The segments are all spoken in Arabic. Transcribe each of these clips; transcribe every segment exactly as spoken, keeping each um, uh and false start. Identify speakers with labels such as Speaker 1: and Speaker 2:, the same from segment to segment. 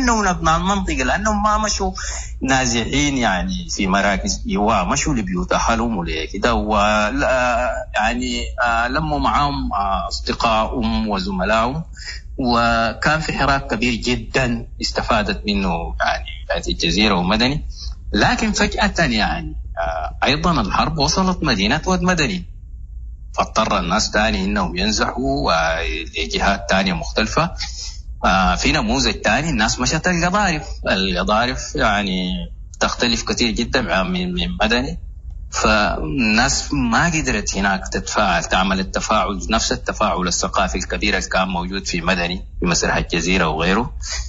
Speaker 1: تجنوا أبناء المنطقة لأنهم ما مشوا نازحين يعني في مراكز إيواء، مشوا لبيوت أهلهم ولكده، ولا يعني لموا معهم أصدقائهم وزملائهم، وكان في حراك كبير جدا استفادت منه يعني هذه الجزيرة ومدني. لكن فجأة يعني أيضا الحرب وصلت مدينة ود مدني، فاضطر الناس تاني إنهم ينزحوا لجهات تانية مختلفة. في نموذج تاني الناس مشت القضارف، القضارف يعني تختلف كثير جدا من مدني، فالناس ما قدرت هناك تتفاعل تعمل التفاعل نفس التفاعل الثقافي الكبير اللي كان موجود في مدني في مسرح الجزيرة وغيره.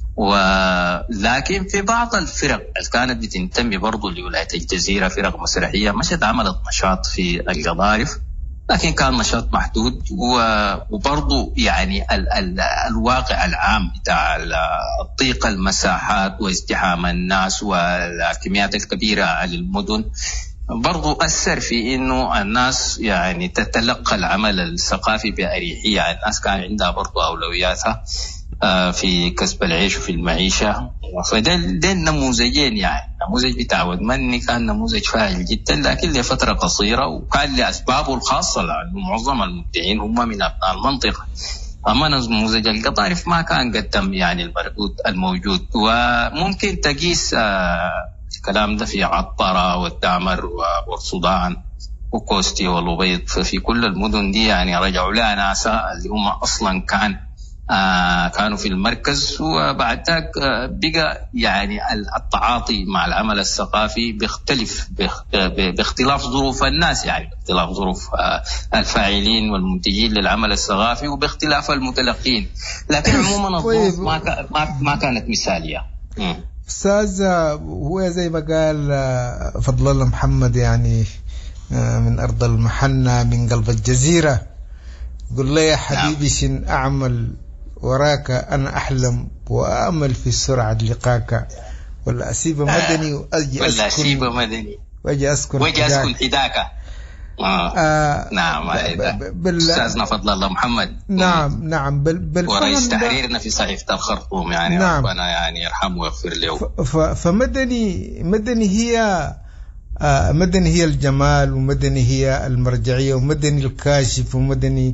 Speaker 1: ولكن في بعض الفرق اللي كانت بتنتمي برضو لولاية الجزيرة، فرق مسرحية مشت عملت نشاط في القضارف، لكن كان نشاط محدود. وبرضو يعني ال ال الواقع العام بتاع ضيق المساحات وازدحام الناس والكميات الكبيرة للمدن برضو أثر في إنه الناس يعني تتلقى العمل الثقافي بأريحية. الناس كان عندها برضو أولوياتها في كسب العيش وفي المعيشة. فده ده النموذجين، يعني نموذج بتاع ود مدني كان نموذج فاعل جدا لكن لفترة قصيرة وكان لأسبابه الخاصة، لأنه معظم المبدعين هم من أبناء المنطقة. أما نموذج القطارف ما كان قدم يعني المردود الموجود. وممكن تقيس الكلام ده في عطارة والدامر وبورسودان وكوستي والأبيض، ففي كل المدن دي يعني رجعوا لها ناس اللي هم أصلا كان آه كانوا في المركز، وبعد ذلك آه بقى يعني التعاطي مع العمل الثقافي بيختلف باختلاف ظروف الناس، يعني باختلاف ظروف آه الفاعلين والمنتجين للعمل الثقافي وباختلاف المتلقين. لكن عموما الظروف ما ما كانت مثالية.
Speaker 2: أستاذ، هو زي ما قال فضل الله محمد يعني من أرض المحنة من قلب الجزيرة، قل لي يا حبيبي شن أعمل وراك أنا أحلم وأأمل في سرعة لقاك، ولا أسيب مدني وأجي أسكن
Speaker 1: ولا أسيب مدني
Speaker 2: وأجي أسكن
Speaker 1: وأجي أسكن حداك. آه. آه نعم أستاذنا فضل الله محمد.
Speaker 2: نعم نعم بل
Speaker 1: ورئيس تحريرنا في صحيفة الخرطوم يعني نعم. ربنا يعني يرحمه ويغفر له.
Speaker 2: فمدني مدني هي آه مدني هي الجمال، ومدني هي المرجعية، ومدني الكاشف، ومدني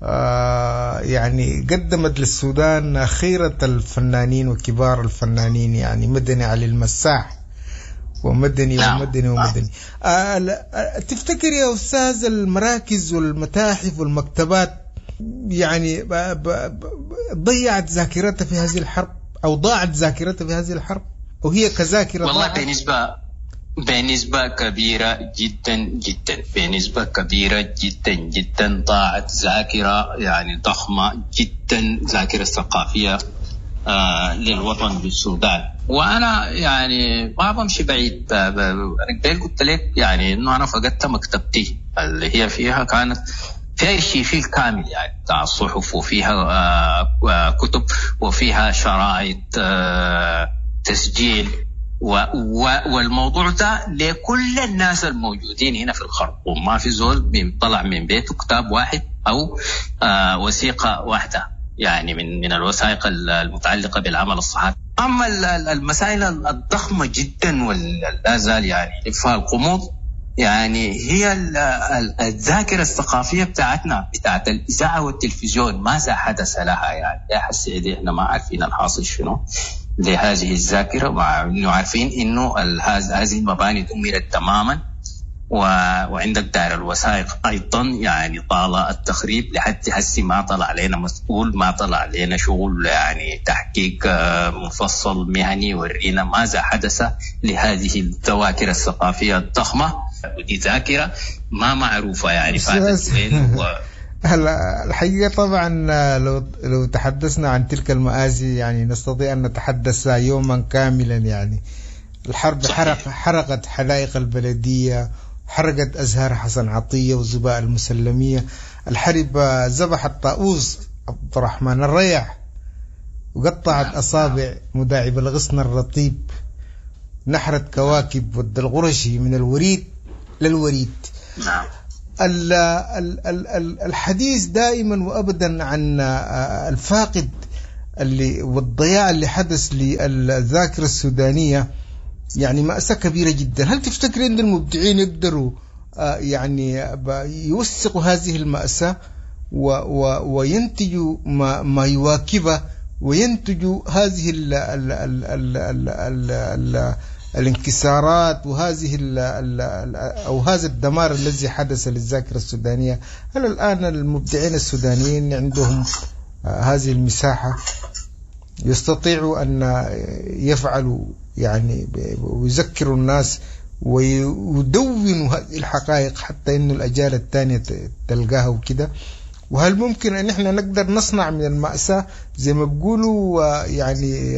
Speaker 2: آه يعني قدمت للسودان خيرة الفنانين وكبار الفنانين، يعني مدني علي المساح ومدني نعم. ومدني ومدني آه تفتكر يا أستاذ المراكز والمتاحف والمكتبات يعني ضيعت ذاكرتها في هذه الحرب أو ضاعت ذاكرتها في هذه الحرب، وهي كذاكرة
Speaker 1: والله
Speaker 2: ضاعت؟
Speaker 1: بنسبة بنسبة كبيرة جدا جدا بنسبة كبيرة جدا جدا ضاعت ذاكرة يعني ضخمة جدا، ذاكرة ثقافية آه للوطن بالسودان. وأنا يعني ما بمشي بعيد، أنا قلت لك يعني إنه أنا فقدت مكتبتي اللي هي فيها كانت فيها ارشيفيل كامل يعني بتاع الصحف، وفيها آه كتب، وفيها شرائط آه تسجيل، والموضوع ده لكل الناس الموجودين هنا في الخرطوم. ما في زول طلع من بيته كتاب واحد أو آه وثيقة واحدة يعني من من الوثائق المتعلقة بالعمل الصحفي. أما المسائل الضخمة جدا ولا زال يعني فيها القمود يعني هي الذاكرة الثقافية بتاعتنا بتاعت الإذاعة والتلفزيون ماذا حدث لها؟ يعني يا حسيدي احنا ما عارفين الحاصل شنو لهذه الذاكرة، مع انه عارفين انه هذه المباني دمرت تماما. وعندك دار الوثائق ايضا يعني طال التخريب لحد هسه ما طلع علينا مسؤول، ما طلع علينا شغل يعني تحقيق مفصل مهني يورينا ماذا حدث لهذه الذواكر الثقافية الضخمة. ودي ذاكرة ما معروفة يعني فاتت وين.
Speaker 2: هلا الحقيقة طبعا لو لو تحدثنا عن تلك المآسي يعني نستطيع أن نتحدث يوما كاملا. يعني الحرب حرق حرقت حدائق البلدية، حرقت أزهار حسن عطية وزباء المسلمية، الحرب ذبحت طاووس عبد الرحمن الريح، وقطعت أصابع مداعب الغصن الرطيب، نحرت كواكب ود الغرشي من الوريد للوريد.
Speaker 1: نعم.
Speaker 2: الحديث دائما وأبدا عن الفاقد اللي والضياع اللي حدث للذاكرة السودانية يعني مأساة كبيرة جدا. هل تفتكر أن المبدعين يقدروا يعني يوثقوا هذه المأساة وينتجوا ما, ما يواكبه وينتجوا هذه ال ال ال ال ال ال ال الانكسارات وهذه ال ال أو هذا الدمار الذي حدث للذاكرة السودانية؟ هل الآن المبدعين السودانيين عندهم هذه المساحة يستطيعوا أن يفعلوا يعني ويذكروا الناس ويدونوا هذه الحقائق حتى إنه الأجيال الثانية تلقاها وكده؟ وهل ممكن أن إحنا نقدر نصنع من المأساة زي ما بيقولوا يعني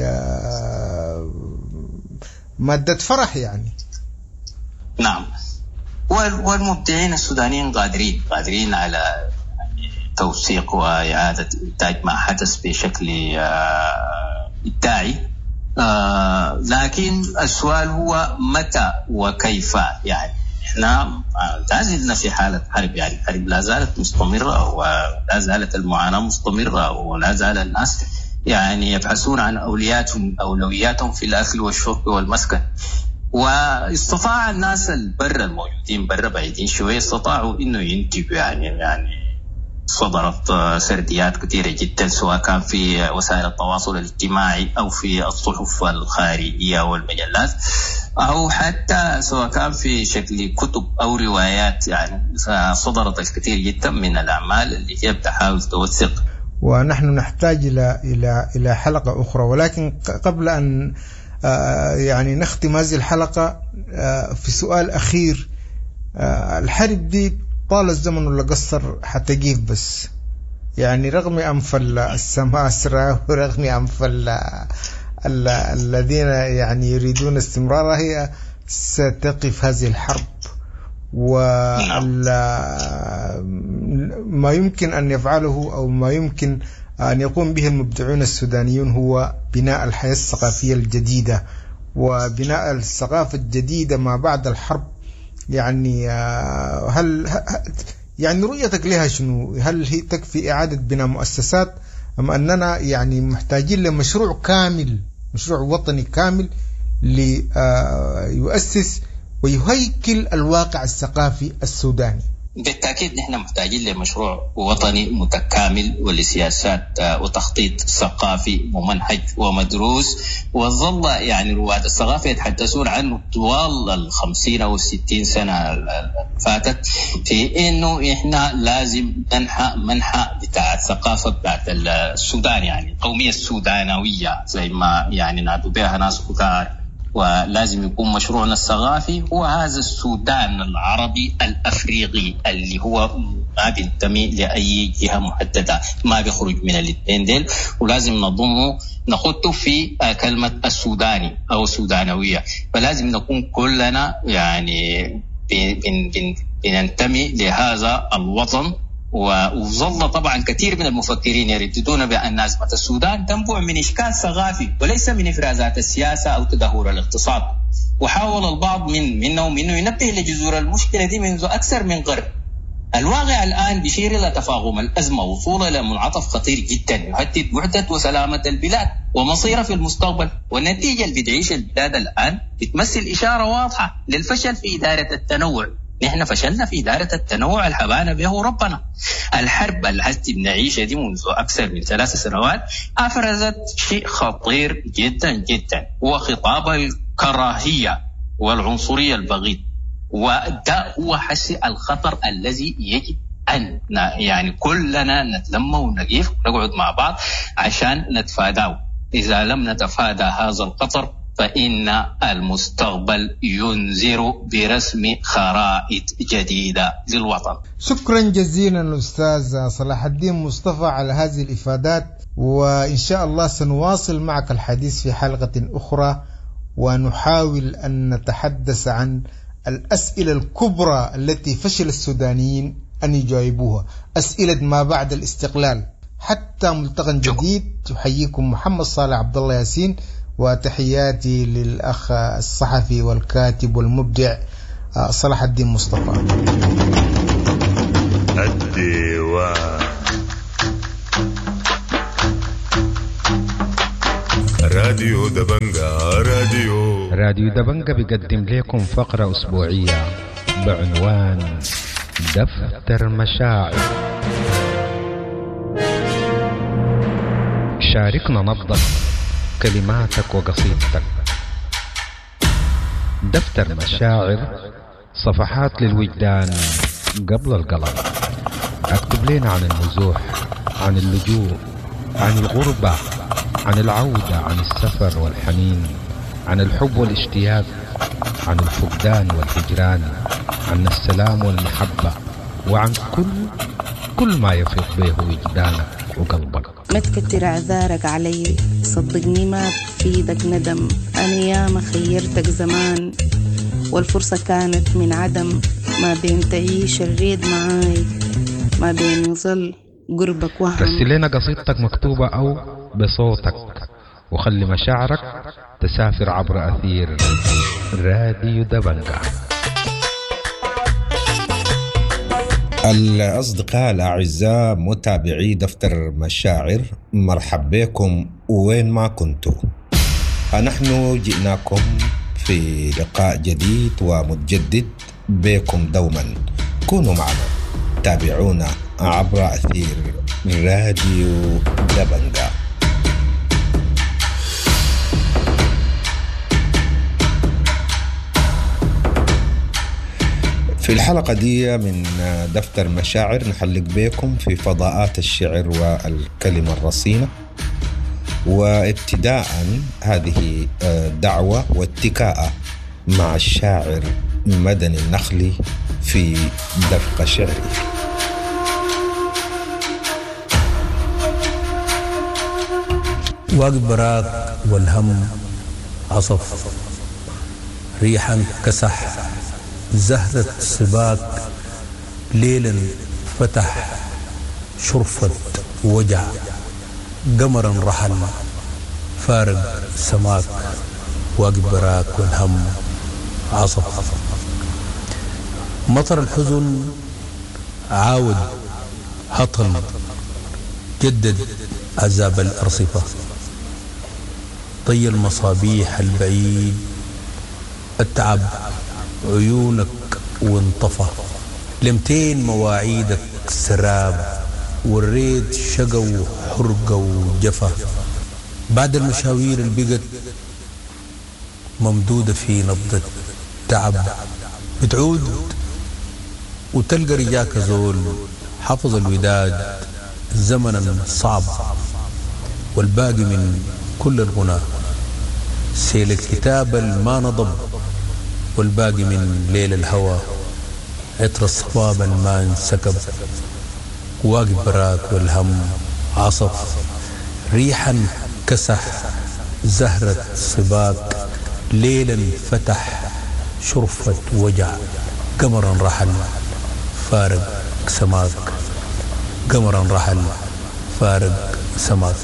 Speaker 2: مادة فرح يعني؟
Speaker 1: نعم، والمبدعين السودانيين قادرين قادرين على توثيق وإعادة إنتاج ما حدث بشكل إبداعي، آه لكن السؤال هو متى وكيف. يعني احنا لا زلنا في حالة حرب، يعني الحرب لا زالت مستمرة ولا زالت المعاناة مستمرة ولا زال الناس يعني يبحثون عن أولوياتهم أولوياتهم في الأكل والشرب والمسكن. واستطاع الناس البر الموجودين برا بعيدين شوية استطاعوا إنه ينتجوا يعني يعني صدرت سرديات كثيرة جدا سواء كان في وسائل التواصل الاجتماعي أو في الصحف الخارجية والمجلات أو حتى سواء كان في شكل كتب أو روايات. يعني صدرت الكثير جدا من الأعمال اللي هي بتحاول توثق.
Speaker 2: ونحن نحتاج إلى إلى إلى حلقة أخرى، ولكن قبل أن يعني نختم هذه الحلقة في سؤال أخير. الحرب دي طال الزمن ولا قصر حتجيف بس، يعني رغم أنف السماسرة ورغم أنف الذين يعني يريدون استمرارها هي ستقف هذه الحرب. وما يمكن أن يفعله أو ما يمكن أن يقوم به المبدعون السودانيون هو بناء الحياة الثقافية الجديدة وبناء الثقافة الجديدة ما بعد الحرب. يعني هل يعني رؤيتك لها شنو؟ هل هي تكفي إعادة بناء مؤسسات أم أننا يعني محتاجين لمشروع كامل، مشروع وطني كامل ليؤسس ويهيكل الواقع الثقافي السوداني؟
Speaker 1: بالتأكيد نحن محتاجين لمشروع وطني متكامل ولسياسات وتخطيط ثقافي ممنهج ومدروس. وظل يعني رواد الثقافة يتحدثون عنه طوال الخمسين أو الستين سنة فاتت في إنه إحنا لازم ننحى منحى بتاع الثقافة بتاعت السودان، يعني القومية السودانوية زي ما يعني نادوا بها ناس كتار. ولازم يكون مشروعنا الثقافي هو هذا السودان العربي الأفريقي اللي هو ما بينتمي لأي جهة محددة، ما بيخرج من الاثنين ديل، ولازم نضمه نخطه في كلمة السوداني أو السودانوية. فلازم نكون كلنا يعني بن بن بننتمي لهذا الوطن. وظل طبعا كثير من المفكرين يرددون بأن أزمة السودان تنبع من إشكال ثقافي وليس من إفرازات السياسة أو تدهور الاقتصاد. وحاول البعض من منهم إنه ينبه لجذور المشكلة دي منذ أكثر من قرن. الواقع الآن بيشير إلى تفاقم الأزمة وصولا إلى منعطف خطير جدا يهدد وحدة وسلامة البلاد ومصيرها في المستقبل. والنتيجة اللي بتعيش البلاد الآن بتمثل إشارة واضحة للفشل في إدارة التنوع. نحن فشلنا في إدارة التنوع الحبانا به ربنا. الحرب التي بنعيشها دي منذ أكثر من ثلاث سنوات أفرزت شيء خطير جدا جدا، وخطاب الكراهية والعنصرية البغيض. وده هو حس الخطر الذي يجب أن يعني كلنا نتلم ونقف ونقعد مع بعض عشان نتفاداه. إذا لم نتفادى هذا الخطر فإن المستقبل ينذر برسم خرائط جديدة للوطن.
Speaker 2: شكرا جزيلا أستاذ صلاح الدين مصطفى على هذه الإفادات، وإن شاء الله سنواصل معك الحديث في حلقة أخرى ونحاول أن نتحدث عن الأسئلة الكبرى التي فشل السودانيين أن يجاوبوها، أسئلة ما بعد الاستقلال. حتى ملتقى جديد، تحييكم محمد صالح عبد الله ياسين، وتحياتي للأخ الصحفي والكاتب والمبدع صلاح الدين مصطفى. الديوان.
Speaker 3: راديو دبنجا راديو
Speaker 4: راديو دبنجا بيقدم لكم فقرة أسبوعية بعنوان دفتر مشاعر. شاركنا نبضك، كلماتك وقصيدتك. دفتر مشاعر، صفحات للوجدان قبل القلم. اكتب لنا عن النزوح، عن اللجوء، عن الغربة، عن العودة، عن السفر والحنين، عن الحب والاشتياق، عن الفقدان والهجران، عن السلام والمحبة، وعن كل كل ما يفيض به وجدانك وقلبك.
Speaker 5: ما تكتر اعذارك علي، صدقني ما بفيدك ندم. انا ياما خيرتك زمان والفرصة كانت من عدم، ما بين تعيش الريد معاي، ما بين يظل قربك وهم.
Speaker 4: رسل لنا قصيدتك مكتوبة أو بصوتك، وخلي مشاعرك تسافر عبر أثير راديو دبنجا.
Speaker 6: الأصدقاء الأعزاء متابعي دفتر مشاعر، مرحب بكم وين ما كنتوا. نحن جئناكم في لقاء جديد ومتجدد بكم دوما. كونوا معنا، تابعونا عبر أثير راديو دبنجا. في الحلقة دي من دفتر مشاعر نحلق بكم في فضاءات الشعر والكلمة الرصينة، وابتداء هذه دعوة واتكاء مع الشاعر مدني النخلي في دفق شعري.
Speaker 7: واقف براك والهم عصف، ريحا كسح زهرة سباك، ليلا فتح شرفة وجع، قمرا رحل فارق سماك. واقف براك والهم عصف، مطر الحزن عاود هطل، جدد عذاب الأرصفة، طي المصابيح البعيد، التعب عيونك وانطفى، لمتين مواعيدك سراب، والريد شقى وحرقة وجفا. بعد المشاوير البقت ممدودة في نبضة تعب، بتعود وتلقى رجاك زول حفظ الوداد زمنا صعب، والباقي من كل الغنى سيل الكتاب الما نضب، والباقي من ليل الهوى عطر الصباب الما انسكب. واقف براك والهم عصف، ريحا كسح زهرة صباك، ليلا فتح شرفة وجع، قمرا رحل فارق سماك، قمرا رحل فارق سماك.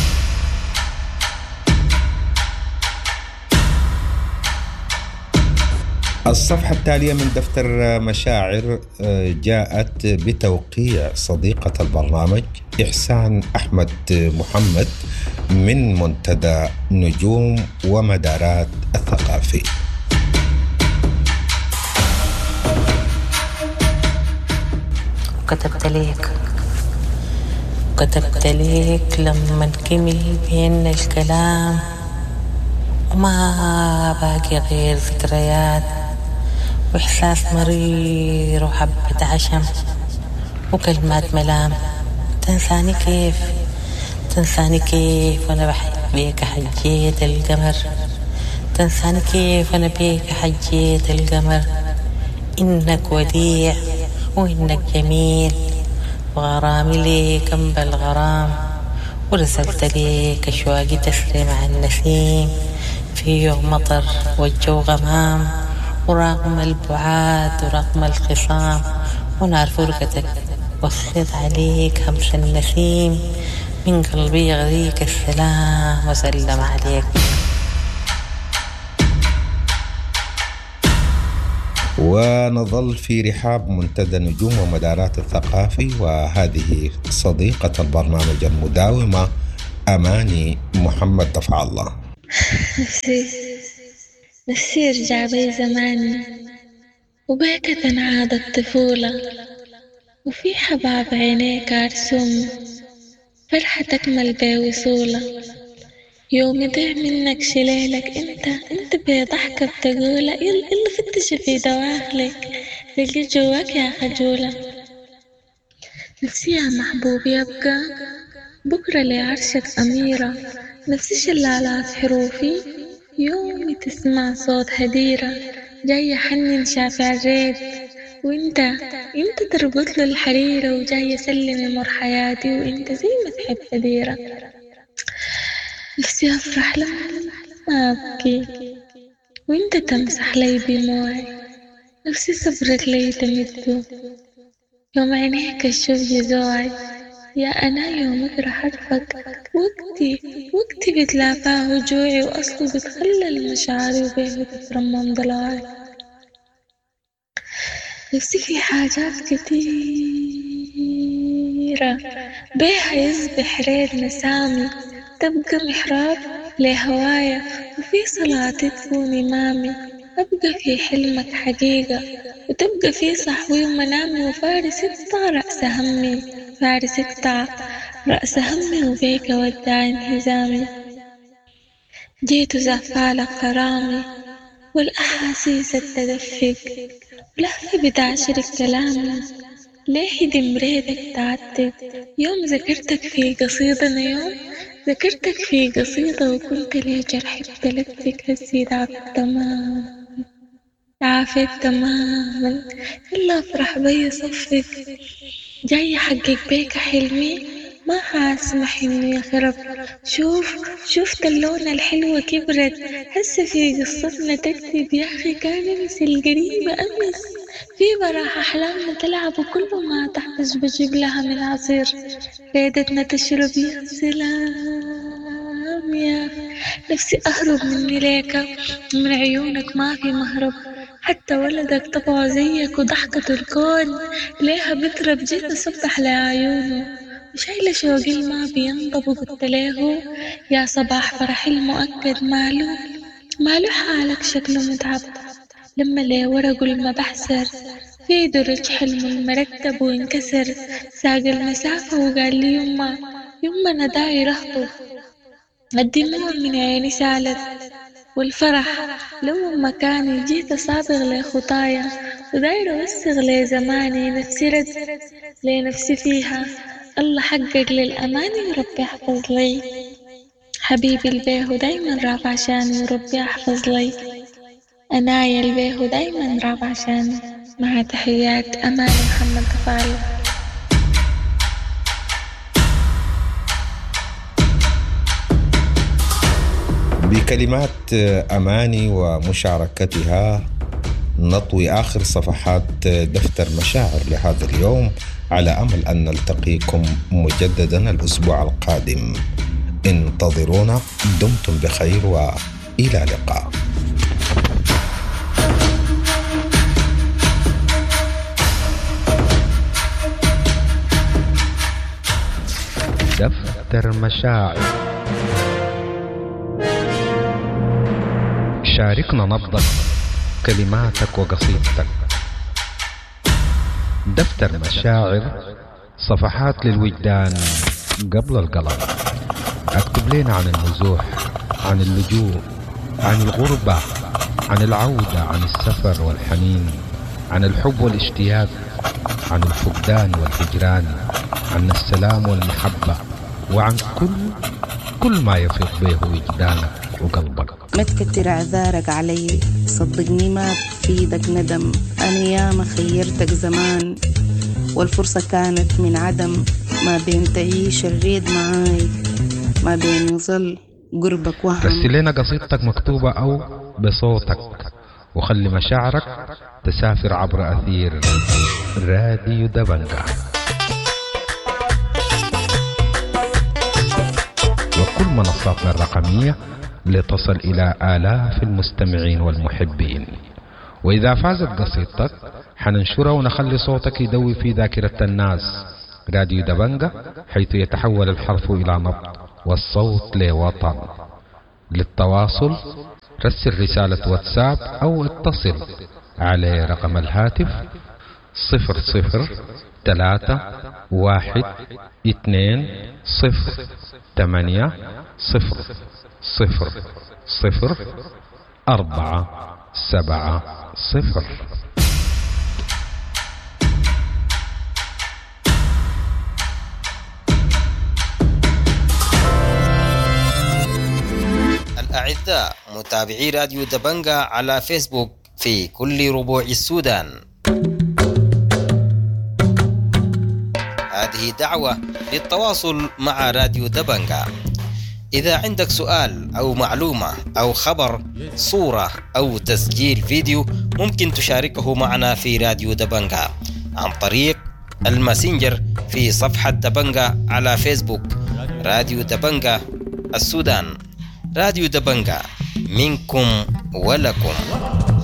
Speaker 6: الصفحة التالية من دفتر مشاعر جاءت بتوقيع صديقة البرنامج إحسان أحمد محمد من منتدى نجوم ومدارات الثقافي.
Speaker 8: كتبت ليك كتبت ليك لما نكمل بينا الكلام، وما باقي غير ذكريات وإحساس مرير وحبة عشم وكلمات ملام. تنساني كيف تنساني كيف وأنا بحب بيك حجيت القمر، تنساني كيف وأنا بيك حجيت القمر. إنك وديع وإنك جميل، وغرامي ليك أنبى الغرام، ورسلت ليك أشواقي تسري مع النسيم في يوم مطر والجو غمام، ورغم البعاد ورغم الخصام ونار فرقتك وصيت عليك همس النسيم، من قلبي يغريك السلام وسلم عليك.
Speaker 6: ونظل في رحاب منتدى نجوم ومدارات الثقافي، وهذه صديقة البرنامج المداومة أماني محمد دفع الله.
Speaker 9: نفسي نفسي يرجع بي زماني وبيك تنعاد الطفولة وفي حباب عينيك أرسم فرحة تكمل بوصولة يوم يضيع منك شليلك انت انت بضحكة بتقولة يلا يلا فتش في دواخلك لقيت جواك يا خجولة. نفسي يا محبوبي يبقى بكرة لعرشك أميرة نفسي شلالات حروفي يومي تسمع صوت هديرة جاي حنن شافع الريد وانت انت تربط له الحريرة وجاي سلم مر حياتي وانت زي ما تحب هديرة. نفسي أفرح لما ما أبكي وانت تمسح لي دموعي نفسي صبرك لي تمده يوم عينيك الشوف جزوعي يا أنا يوم أقرأ حرفك وقتي وقتي بتلافاه وجوعي وأصله بتخلل مشاعري وبيه بترمم ضلاعي. نفسي في حاجات كتيرة بيها يصبح ريد مسامي تبقى محراب لهوايا وفي صلاتي تكون إمامي أبقى في حلمك حقيقة وتبقى في صحوي ومنامي وفارس اقطع رأس همي فارس اقطع رأس همي وبيك وداع انهزامي. جيت زفالك كرامي والأحاسيس تدفق ولهفة بتعشرك كلامي ليه دمريدك تعتق يوم ذكرتك في قصيدة يوم ذكرتك في قصيدة وكنت لي جرح بتلفك هزيد عبد تمام عافيت تماما إلا أفرح بي صفك جاي حقك بيك حلمي ما حاسمح إني أخرب شوف شوفت اللون الحلوة كبرت هسه في قصتنا تكتب يا أخي كان مثل القريبة أمس في براح أحلامنا تلعب وكل ما تحتاج بجيب لها من عصير فيدتنا تشرب يا سلام يا نفسي أهرب مني ليك من عيونك ما في مهرب حتى ولدك طبعه زيك وضحكة الكون ليها بترب جيت أصبح لعيونه وشايلة شوقي ما بينضب وقلت له يا صباح فرحي المؤكد ماله ماله حالك شكله متعب لما لي ورقه لما بحسر في درج حلم المرتب وانكسر ساق المسافة وقال لي يما يما أنا داير أخطب الدموع من عيني سالت والفرح لو مكاني جيت أصابغ لخطايا وداير أوسغ لي زماني نفسي رد لنفسي فيها الله حقق للأماني وربي يحفظ لي حبيبي البيه دايما رافع عشاني وربي يحفظ لي أنايا البيه دايما رافع عشاني مع تحيات أماني محمد غفاري.
Speaker 6: بكلمات أماني ومشاركتها نطوي آخر صفحات دفتر مشاعر لهذا اليوم على أمل أن نلتقيكم مجددا الأسبوع القادم. انتظرونا دمتم بخير وإلى لقاء.
Speaker 4: دفتر مشاعر شاركنا نبضك كلماتك وقصيدتك. دفتر مشاعر صفحات للوجدان قبل القلم. اكتب لنا عن النزوح عن اللجوء عن الغربة عن العودة عن السفر والحنين عن الحب والاشتياق عن الفقدان والهجران عن السلام والمحبة وعن كل كل ما يفيض به وجدانك وقلبك.
Speaker 5: ما تكتر اعذارك علي صدقني ما بفيدك ندم انا ياما خيرتك زمان والفرصة كانت من عدم ما بين تعيش الريد معاي ما بين يظل قربك وهم.
Speaker 4: رسل لنا قصيدتك مكتوبة أو بصوتك وخلي مشاعرك تسافر عبر أثير راديو دبنجة وكل منصاتنا الرقمية لتصل إلى آلاف المستمعين والمحبين. وإذا فازت قصيدتك حننشرها ونخلي صوتك يدوي في ذاكرة الناس. راديو دبنجة حيث يتحول الحرف إلى نبض والصوت لوطن. للتواصل رسل رسالة واتساب أو اتصل على رقم الهاتف صفر صفر ثلاثة واحد اثنين صفر ثمانية صفر صفر صفر أربعة سبعة صفر.
Speaker 10: الأعزاء متابعي راديو دبنجة على فيسبوك في كل ربوع السودان، هذه دعوة للتواصل مع راديو دبنجة. إذا عندك سؤال أو معلومة أو خبر، صورة أو تسجيل فيديو، ممكن تشاركه معنا في راديو دبنجة عن طريق الماسنجر في صفحة دبنجة على فيسبوك. راديو دبنجة السودان، راديو دبنجة منكم ولكم.